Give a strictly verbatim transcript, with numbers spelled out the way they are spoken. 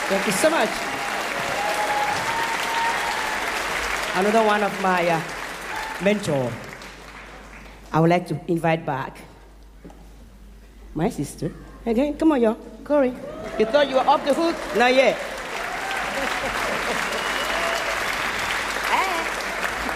Thank you so much. Another one of my uh, mentor. I would like to invite back my sister. Again, come on, y'all. Corey. You thought you were off the hook? Not yet.